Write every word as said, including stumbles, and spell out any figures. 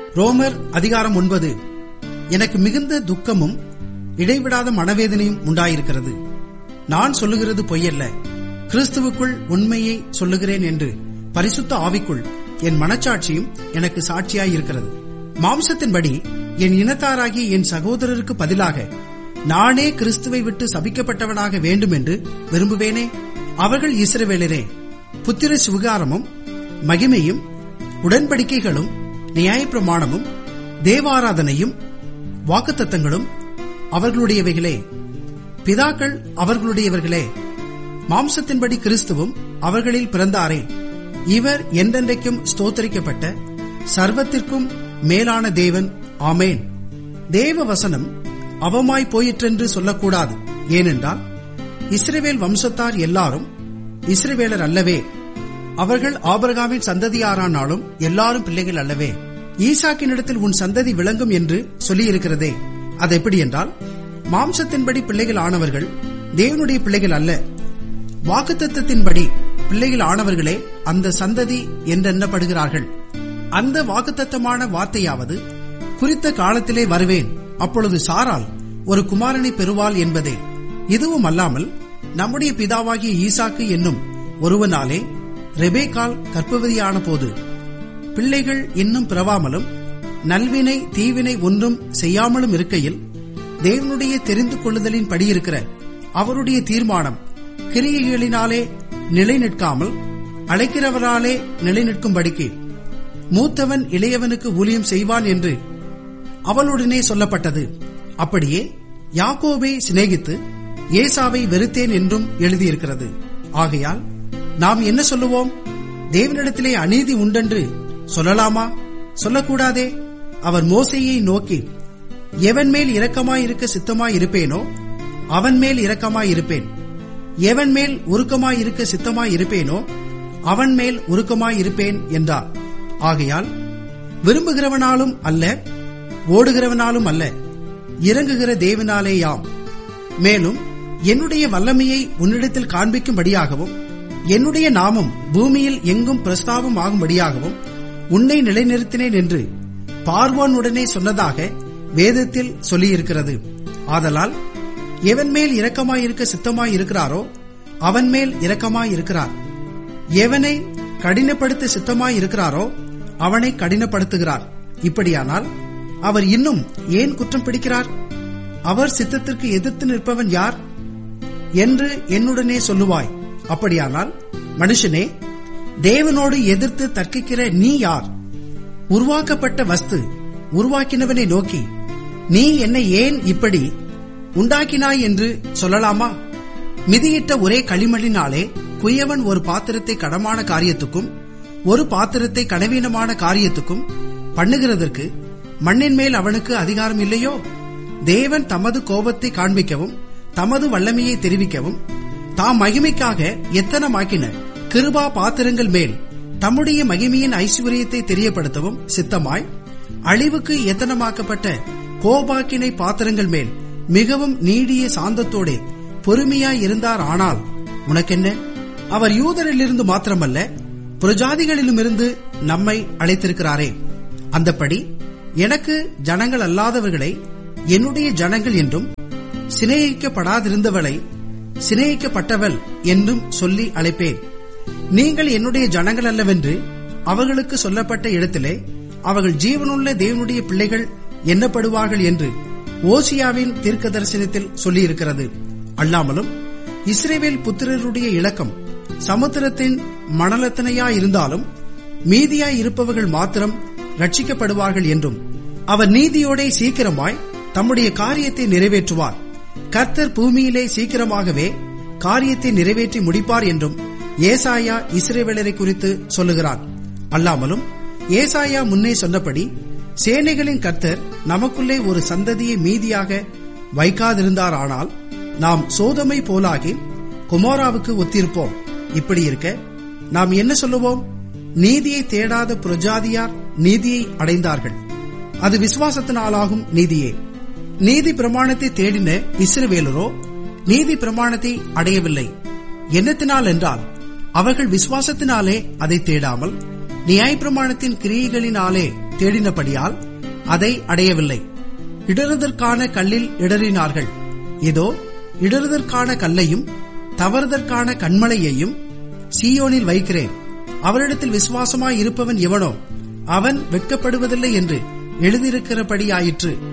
ரோமர் அதிகாரம் ஒன்பது. எனக்கு மிகுந்த துக்கமும் இடைவிடாத மனவேதனையும் உண்டாயிருக்கிறது. நான் சொல்லுகிறது பொய்யல்ல, கிறிஸ்துவுக்குள் உண்மையை சொல்லுகிறேன் என்று பரிசுத்த ஆவிக்குள் என் மனச்சாட்சியும் எனக்கு சாட்சியாயிருக்கிறது. மாம்சத்தின்படி என் இனத்தாராகிய என் சகோதரருக்கு பதிலாக நானே கிறிஸ்துவை விட்டு சபிக்கப்பட்டவனாக வேண்டும் என்று விரும்புவேனே. அவர்கள் இஸ்ரவேலரே. புத்திர சுவிகாரமும் மகிமையும் உடன்படிக்கைகளும் நியாயப்பிரமாணமும் தேவாராதனையும் வாக்குத்தத்தங்களும் அவர்களுடையவைகளே. பிதாக்கள் அவர்களுடையவர்களே. மாம்சத்தின்படி கிறிஸ்துவும் அவர்களில் பிறந்தாரே. இவர் என்றென்றைக்கும் ஸ்தோத்தரிக்கப்பட்ட சர்வத்திற்கும் மேலான தேவன். ஆமேன். தேவ வசனம் அவமாய் போயிற்றென்று சொல்லக்கூடாது. ஏனென்றால் இஸ்ரவேல் வம்சத்தார் எல்லாரும் இஸ்ரவேலர் அல்லவே. அவர்கள் ஆபிரகாமின் சந்ததியாரானாலும் எல்லாரும் பிள்ளைகள் அல்லவே. ஈசாக்கினிடத்தில் உன் சந்ததி விளங்கும் என்று சொல்லியிருக்கிறதே, அது எப்படி என்றால், மாம்சத்தின்படி பிள்ளைகள் ஆனவர்கள் தேவனுடைய பிள்ளைகள் அல்ல, வாக்குத்தத்தத்தின்படி பிள்ளைகள் ஆனவர்களே அந்த சந்ததி என்றெண்ணப்படுகிறார்கள். அந்த வாக்குத்தத்தமான வார்த்தையாவது, குறித்த காலத்திலே வருவேன், அப்பொழுது சாராள் ஒரு குமாரனை பெறுவாள் என்பதே. இதுவும் அல்லாமல் நம்முடைய பிதாவாகிய ஈசாக்கு என்னும் ஒருவனாலே ரெபேக்காள் கர்ப்பவதியான போது பிள்ளைகள் இன்னும் பிறவாமலும் நல்வினை தீவினை ஒன்றும் செய்யாமலும் இருக்கையில் தேவனுடைய தெரிந்து கொள்ளுதலின் படியிருக்கிற அவருடைய தீர்மானம் கிரியைகளினாலே நிலை நிற்காமல் அழைக்கிறவராலே நிலை நிற்கும்படிக்கு மூத்தவன் இளையவனுக்கு ஊழியம் செய்வான் என்று அவளுடனே சொல்லப்பட்டது. அப்படியே யாக்கோபை சிநேகித்து ஏசாவை வெறுத்தேன் என்றும் எழுதியிருக்கிறது. ஆகையால் நாம் என்ன சொல்லுவோம்? தேவனிடத்திலே அநீதி உண்டென்று சொல்லலாமா? சொல்லக்கூடாதே. அவர் மோசேயை நோக்கி, எவன் மேல் இரக்கமாயிருக்க சித்தமாயிருப்பேனோ அவன் மேல் இரக்கமாயிருப்பேன், எவன் மேல் உருக்கமாயிருக்க சித்தமாயிருப்பேனோ அவன் மேல் உருக்கமாயிருப்பேன் என்றார். ஆகையால் விரும்புகிறவனாலும் அல்ல, ஓடுகிறவனாலும் அல்ல, இறங்குகிற தேவனாலேயாம். மேலும் என்னுடைய வல்லமையை உன்னிடத்தில் காண்பிக்கும்படியாகவும் என்னுடைய நாமம் பூமியில் எங்கும் பிரஸ்தாபம் ஆகும்படியாகவும் உன்னை நிலைநிறுத்தினேன் என்று பார்வோனுடனே சொன்னதாக வேதத்தில் சொல்லியிருக்கிறது. ஆதலால் எவன் மேல் இரக்கமாயிருக்க சித்தமாயிருக்கிறாரோ அவன் மேல் இரக்கமாயிருக்கிறார், எவனை கடினப்படுத்த சித்தமாயிருக்கிறாரோ அவனை கடினப்படுத்துகிறார். இப்படியானால் அவர் இன்னும் ஏன் குற்றம் பிடிக்கிறார்? அவர் சித்தத்திற்கு எதிர்த்து நிற்பவன் யார் என்று என்னுடனே சொல்லுவாய். அப்படியானால் மனுஷனே, தேவனோடு எதிர்த்து தர்க்கிக்கிற நீ யார்? உருவாக்கப்பட்ட வஸ்து உருவாக்கினவனை நோக்கி, நீ என்னை ஏன் இப்படி உண்டாக்கினாய் என்று சொல்லலாமா? மிதியிட்ட ஒரே களிமண்ணினாலே குயவன் ஒரு பாத்திரத்தை கடமான காரியத்துக்கும் ஒரு பாத்திரத்தை கனவீனமான காரியத்துக்கும் பண்ணுகிறதற்கு மண்ணின் மேல் அவனுக்கு அதிகாரம் இல்லையோ? தேவன் தமது கோபத்தை காண்பிக்கவும் தமது வல்லமையை தெரிவிக்கவும் தாம் மகிமைக்காக எத்தனமாக்கின கிருபா பாத்திரங்கள் மேல் தம்முடைய மகிமையின் ஐஸ்வர்யத்தை தெரியப்படுத்தவும் சித்தமாய் அழிவுக்கு எத்தனமாக்கப்பட்ட கோபாக்கினை பாத்திரங்கள் மேல் மிகவும் நீடிய சாந்தத்தோட பொறுமையாய் இருந்தார். ஆனால் உனக்கென்ன? அவர் யூதரிலிருந்து மாத்திரமல்ல, புறஜாதிகளிலுமிருந்து நம்மை அழைத்திருக்கிறாரே. அந்தப்படி எனக்கு ஜனங்கள் அல்லாதவர்களை என்னுடைய ஜனங்கள் என்றும் சிநேகிக்கப்படாதிருந்தவளை சிநேகிக்கப்பட்டவள் என்றும் சொல்லி அழைப்பேன். நீங்கள் என்னுடைய ஜனங்கள் அல்லவென்று அவர்களுக்கு சொல்லப்பட்ட இடத்திலே அவர்கள் ஜீவனுள்ள தேவனுடைய பிள்ளைகள் எண்ணப்படுவார்கள் என்று ஓசியாவின் தீர்க்க தரிசனத்தில் சொல்லியிருக்கிறது. அல்லாமலும் இஸ்ரவேல் புத்திரருடைய இலக்கம் சமுத்திரத்தின் மணலத்தனையாயிருந்தாலும் மீதியாய் இருப்பவர்கள் மாத்திரம் ரட்சிக்கப்படுவார்கள் என்றும், அவர் நீதியோட சீக்கிரமாய் தம்முடைய காரியத்தை நிறைவேற்றுவார், கர்த்தர் பூமியிலே சீக்கிரமாகவே காரியத்தை நிறைவேற்றி முடிப்பார் என்றும் ஏசாயா இஸ்ரவேலரை குறித்து சொல்லுகிறார். அல்லாமலும் ஏசாயா முன்னே சொன்னபடி சேனைகளின் கர்த்தர் நமக்குள்ளே ஒரு சந்ததியை மீதியாக வைக்காதிருந்தார். ஆனால் நாம் சோதமை போலாகி குமோராவுக்கு ஒத்திருப்போம். இப்படி இருக்க நாம் என்ன சொல்லுவோம்? நீதியை தேடாத புரஜாதியார் நீதியை அடைந்தார்கள், அது விசுவாசத்தினாலாகும் நீதியே. நீதி பிரமாணத்தை தேடின இஸ்ரவேலரோ நீதி பிரமாணத்தை அடையவில்லை. என்னத்தினால் என்றால், அவர்கள் விசுவாசத்தினாலே அதை தேடாமல் நியாயப்பிரமாணத்தின் கிரியைகளினாலே தேடினபடியால் அதை அடையவில்லை. இடறுதற்கான கல்லில் இடறினார்கள். இதோ இடறுதற்கான கல்லையும் தவறுதற்கான கண்மலையையும் சீயோனில் வைக்கிறேன். அவரிடத்தில் விசுவாசமாய் இருப்பவன் எவனோ அவன் வெட்கப்படுவதில்லை என்று எழுதியிருக்கிறபடியாயிற்று.